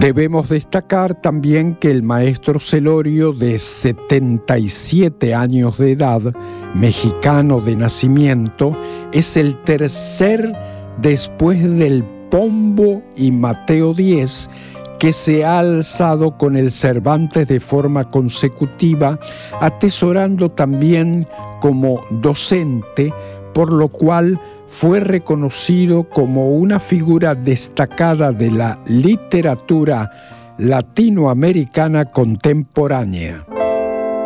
Debemos destacar también que el maestro Celorio, de 77 años de edad, mexicano de nacimiento, es el tercer después del Pombo y Mateo Díez que se ha alzado con el Cervantes de forma consecutiva, atesorando también como docente, por lo cual fue reconocido como una figura destacada de la literatura latinoamericana contemporánea.